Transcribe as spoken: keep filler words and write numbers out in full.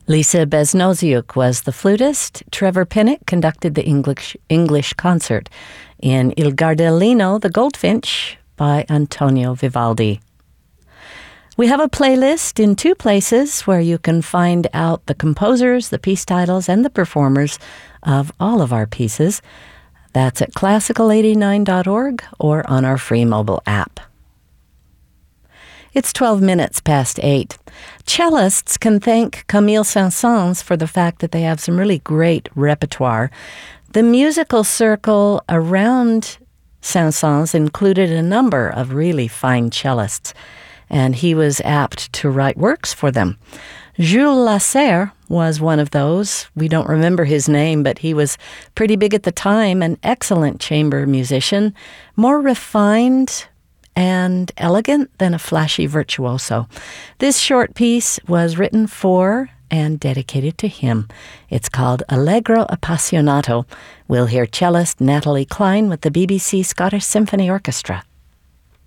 Lisa Beznoziuk was the flutist. Trevor Pinnock conducted the English English concert in Il Gardellino, The Goldfinch, by Antonio Vivaldi. We have a playlist in two places where you can find out the composers, the piece titles, and the performers of all of our pieces. That's at classical eighty-nine dot org or on our free mobile app. It's twelve minutes past eight. Cellists can thank Camille Saint-Saëns for the fact that they have some really great repertoire. The musical circle around Saint-Saëns included a number of really fine cellists, and he was apt to write works for them. Jules Lasserre was one of those. We don't remember his name, but he was pretty big at the time, an excellent chamber musician, more refined and elegant than a flashy virtuoso. This short piece was written for and dedicated to him. It's called Allegro Appassionato. We'll hear cellist Natalie Klein with the B B C Scottish Symphony Orchestra.